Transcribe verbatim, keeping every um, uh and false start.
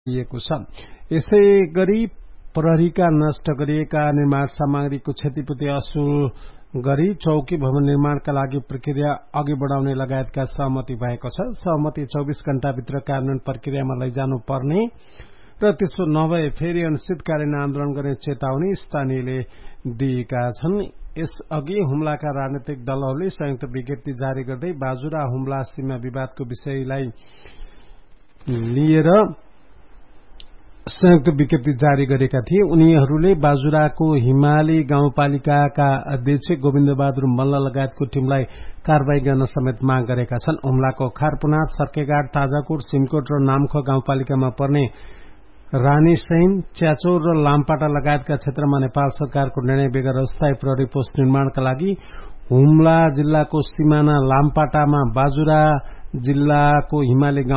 दिएको छ। यसैगरी प्रहरीका नष्ट गरिएका निर्माण सामग्रीको क्षतिपूर्ति असुल गरी चौकी भवन निर्माणका लागि प्रक्रिया अघि बढाउने लगायतका सहमति भएको छ। सहमति चौबीस घण्टाभित्र कार्यान्वयन प्रक्रियामा लैजानु पर्ने र त्यसो नभए फेरि अनिश्चितकालीन आन्दोलन गर्ने चेतावनी स्थानीयले दिएका छन्। यसअघि हुम्लाका राजनैतिक दलहरूले संयुक्त विज्ञप्ति जारी गर्दै बाजुरा हुम्ला सीमा विवादको विषयलाई लिएर संयुक्त विज्ञप्ति जारी गरेका थिए। उनीहरूले बाजुराको हिमाली गाउँपालिकाका अध्यक्ष गोविन्द बहादुर मल्ल लगायतको टीमलाई कारवाही गर्न समेत माग गरेका छन्। हुम्लाको खारपुनाथ, सर्केगाड, ताजाकोट, सिमकोट र नामख गाउँपालिकामा पर्ने रानीसैन, च्याचौर र लामपाटा लगायतका क्षेत्रमा नेपाल सरकारको निर्णय बेगर अस्थायी प्रहरी पोस्ट निर्माणका लागि हुम्ला जिल्लाको सिमाना लामपाटामा बाजुरा जिल्लाको हिमाली